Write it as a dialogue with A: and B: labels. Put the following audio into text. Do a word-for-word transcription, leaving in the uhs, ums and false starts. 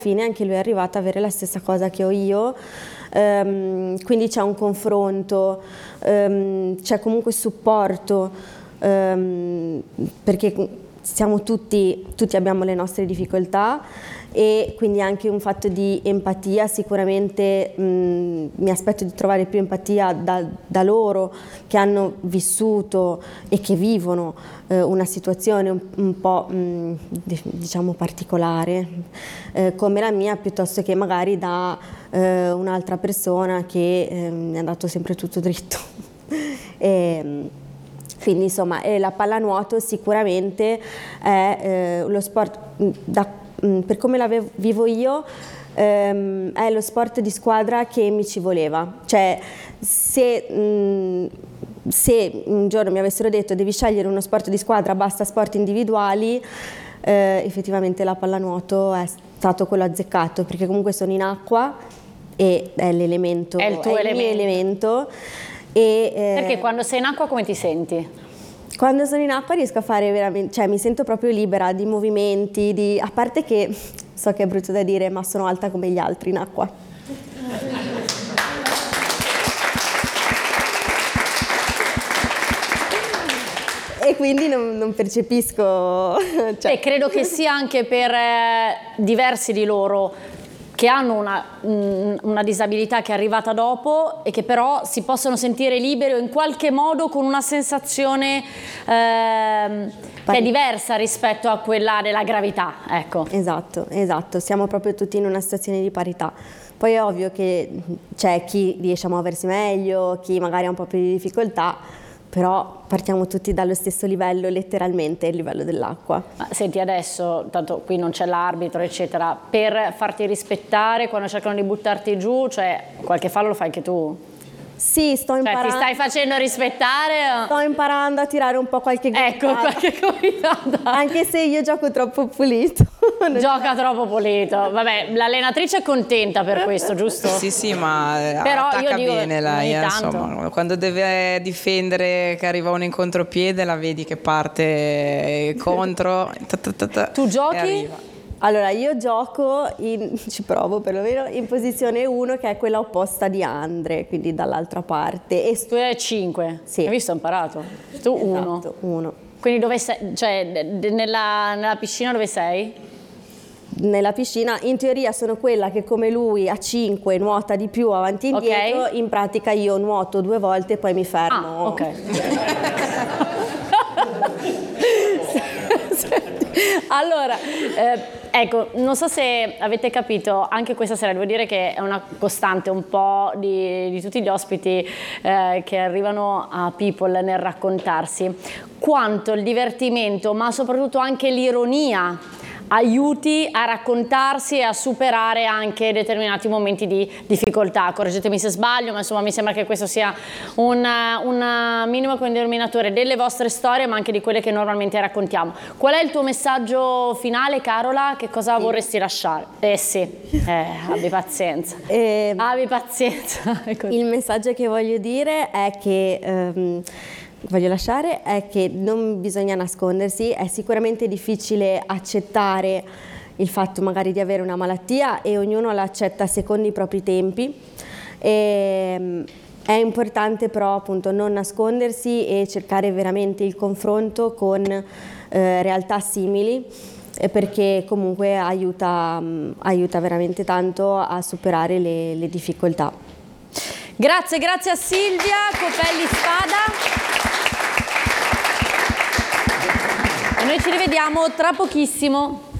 A: fine anche lui è arrivato a avere la stessa cosa che ho io, um, quindi c'è un confronto, um, c'è comunque supporto, um, perché siamo tutti, tutti abbiamo le nostre difficoltà e quindi anche un fatto di empatia. Sicuramente mh, mi aspetto di trovare più empatia da, da loro che hanno vissuto e che vivono eh, una situazione un, un po' mh, diciamo particolare eh, come la mia, piuttosto che magari da eh, un'altra persona che eh, è andato sempre tutto dritto. e, quindi insomma eh, la pallanuoto sicuramente è eh, lo sport da per come la vivo io, ehm, è lo sport di squadra che mi ci voleva. Cioè, se, mh, se un giorno mi avessero detto devi scegliere uno sport di squadra, basta sport individuali, eh, effettivamente la pallanuoto è stato quello azzeccato, perché comunque sono in acqua e è l'elemento,
B: è il tuo
A: è il
B: elemento.
A: mio elemento. E, eh,
B: perché quando sei in acqua come ti senti?
A: Quando sono in acqua riesco a fare veramente, cioè mi sento proprio libera di movimenti, di, a parte che, so che è brutto da dire, ma sono alta come gli altri in acqua. E quindi non, non percepisco... Cioè.
B: E credo che sia anche per eh, diversi di loro che hanno una, una disabilità che è arrivata dopo e che però si possono sentire liberi o in qualche modo con una sensazione eh, che è diversa rispetto a quella della gravità, ecco.
A: Esatto, esatto, siamo proprio tutti in una situazione di parità. Poi è ovvio che c'è chi riesce a muoversi meglio, chi magari ha un po' più di difficoltà, però partiamo tutti dallo stesso livello, letteralmente, il livello dell'acqua.
B: Ma senti, adesso, tanto qui non c'è l'arbitro, eccetera, per farti rispettare quando cercano di buttarti giù, cioè qualche fallo lo fai anche tu?
A: Sì, sto imparando.
B: Cioè, ti stai facendo rispettare?
A: Sto imparando a tirare un po' qualche gomitata.
B: Ecco, qualche gomitata.
A: Anche se io gioco troppo pulito.
B: Gioca troppo pulito. Vabbè, l'allenatrice è contenta per questo, giusto?
C: Sì, sì, ma
B: però
C: attacca
B: io dico,
C: bene lei, eh,
B: tanto.
C: insomma, quando deve difendere che arriva un incontropiede la vedi che parte contro. ta ta ta ta,
B: tu giochi?
A: Allora, io gioco, in, ci provo perlomeno, in posizione uno, che è quella opposta di Andre, quindi dall'altra parte. E
B: tu hai cinque?
A: Sì.
B: Hai visto, ho imparato. Tu uno.
A: Esatto, uno.
B: Quindi dove sei? Cioè, nella, nella piscina dove sei?
A: Nella piscina, in teoria sono quella che come lui a cinque nuota di più avanti e indietro, okay. In pratica io nuoto due volte e poi mi fermo.
B: Ah, ok. Allora, eh, ecco, non so se avete capito, anche questa sera devo dire che è una costante un po' di, di tutti gli ospiti eh, che arrivano a People nel raccontarsi, quanto il divertimento, ma soprattutto anche l'ironia, aiuti a raccontarsi e a superare anche determinati momenti di difficoltà. Correggetemi se sbaglio, ma insomma mi sembra che questo sia un, un minimo denominatore delle vostre storie, ma anche di quelle che normalmente raccontiamo. Qual è il tuo messaggio finale, Carola? Che cosa sì. vorresti lasciare? Eh sì, eh, abbi pazienza.
A: Eh,
B: abbi pazienza.
A: Il messaggio che voglio dire è che... Um, voglio lasciare è che non bisogna nascondersi, è sicuramente difficile accettare il fatto magari di avere una malattia e ognuno l'accetta secondo i propri tempi. E, è importante però appunto non nascondersi e cercare veramente il confronto con eh, realtà simili, eh, perché comunque aiuta, um, aiuta veramente tanto a superare le, le difficoltà.
B: Grazie, grazie a Silvia Copelli Spada. E noi ci rivediamo tra pochissimo.